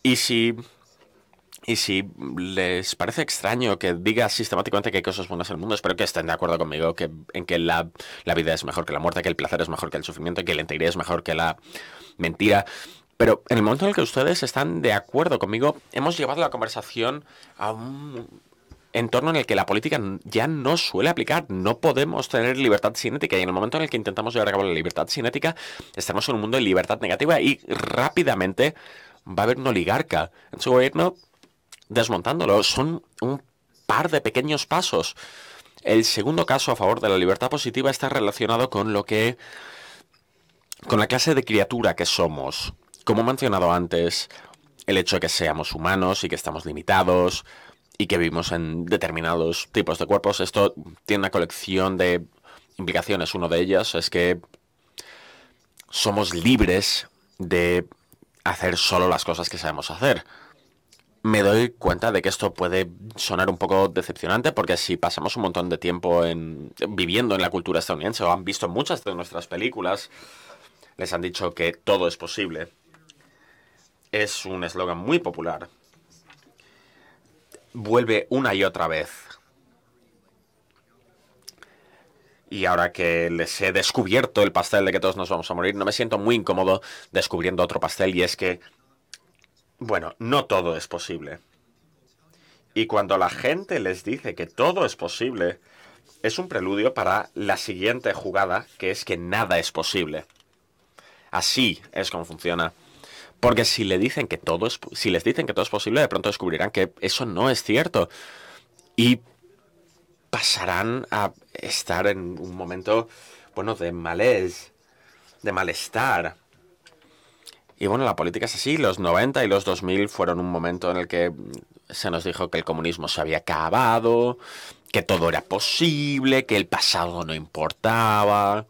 Y si, y si les parece extraño que diga sistemáticamente que hay cosas buenas en el mundo, espero que estén de acuerdo conmigo en que la vida es mejor que la muerte, que el placer es mejor que el sufrimiento, que la integridad es mejor que la mentira. Pero en el momento en el que ustedes están de acuerdo conmigo, hemos llevado la conversación a un entorno en el que la política ya no suele aplicar. No podemos tener libertad cinética, y en el momento en el que intentamos llevar a cabo la libertad cinética, estamos en un mundo de libertad negativa y rápidamente va a haber un oligarca en su gobierno desmontándolo. Son un par de pequeños pasos. El segundo caso a favor de la libertad positiva está relacionado con la clase de criatura que somos. Como he mencionado antes, el hecho de que seamos humanos y que estamos limitados y que vivimos en determinados tipos de cuerpos, esto tiene una colección de implicaciones. Una de ellas es que somos libres de hacer solo las cosas que sabemos hacer. Me doy cuenta de que esto puede sonar un poco decepcionante, porque si pasamos un montón de tiempo viviendo en la cultura estadounidense o han visto muchas de nuestras películas, les han dicho que todo es posible. Es un eslogan muy popular. Vuelve una y otra vez. Y ahora que les he descubierto el pastel de que todos nos vamos a morir, no me siento muy incómodo descubriendo otro pastel, y es que, bueno, no todo es posible. Y cuando la gente les dice que todo es posible, es un preludio para la siguiente jugada, que es que nada es posible. Así es como funciona. Porque si les dicen que todo es posible, de pronto descubrirán que eso no es cierto. Y pasarán a estar en un momento, bueno, de malaise, de malestar. Y bueno, la política es así. Los 90 y los 2000 fueron un momento en el que se nos dijo que el comunismo se había acabado, que todo era posible, que el pasado no importaba.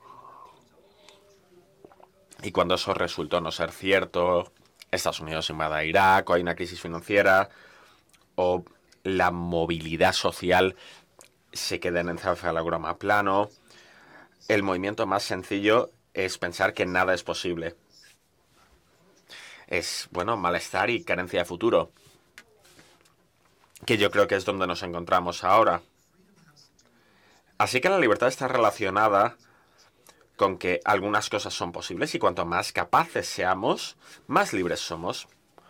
Y cuando eso resultó no ser cierto, Estados Unidos invade Irak, o hay una crisis financiera, o la movilidad social se queda en encefalograma plano, el movimiento más sencillo es pensar que nada es posible. Es, bueno, malestar y carencia de futuro, que yo creo que es donde nos encontramos ahora. Así que la libertad está relacionada con que algunas cosas son posibles, y cuanto más capaces seamos, más libres somos.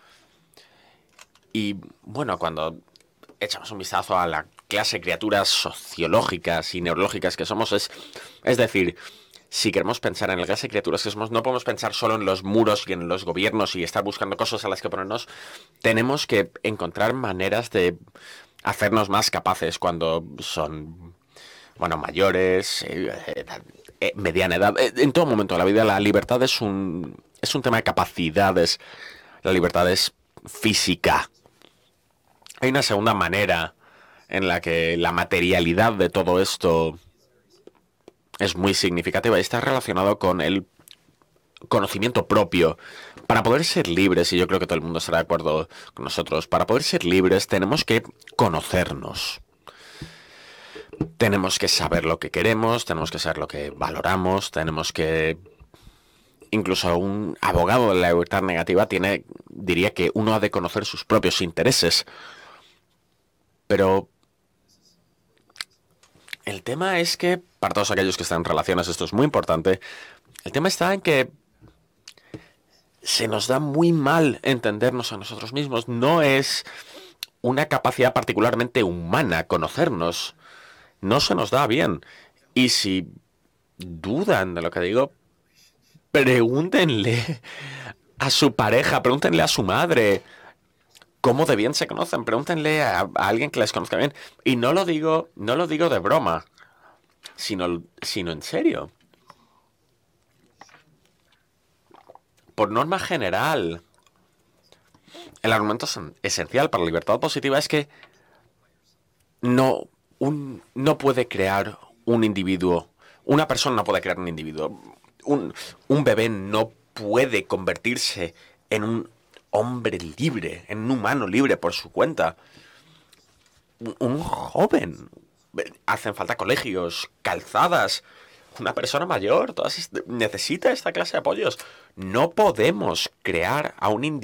Y bueno, cuando echamos un vistazo a la clase de criaturas sociológicas y neurológicas que somos, es decir, si queremos pensar en la clase de criaturas que somos, no podemos pensar solo en los muros y en los gobiernos y estar buscando cosas a las que ponernos. Tenemos que encontrar maneras de hacernos más capaces cuando son, bueno, mayores, mediana edad. En todo momento de la vida, la libertad es un tema de capacidades. La libertad es física. Hay una segunda manera en la que la materialidad de todo esto es muy significativa, y está relacionado con el conocimiento propio. Para poder ser libres, y yo creo que todo el mundo estará de acuerdo con nosotros, para poder ser libres tenemos que conocernos. Tenemos que saber lo que queremos, tenemos que saber lo que valoramos, tenemos que... Incluso un abogado de la libertad negativa diría que uno ha de conocer sus propios intereses. Pero el tema es que, para todos aquellos que están en relaciones, esto es muy importante. El tema está en que se nos da muy mal entendernos a nosotros mismos. No es una capacidad particularmente humana conocernos. No se nos da bien. Y si dudan de lo que digo, pregúntenle a su pareja, pregúntenle a su madre cómo de bien se conocen, pregúntenle a alguien que les conozca bien. Y no lo digo de broma, sino en serio. Por norma general, el argumento esencial para la libertad positiva es que no puede crear un individuo, una persona no puede crear un individuo. Un bebé no puede convertirse en un hombre libre, en un humano libre por su cuenta. Un joven. Hacen falta colegios, calzadas. Una persona mayor necesita esta clase de apoyos. No podemos crear a un individuo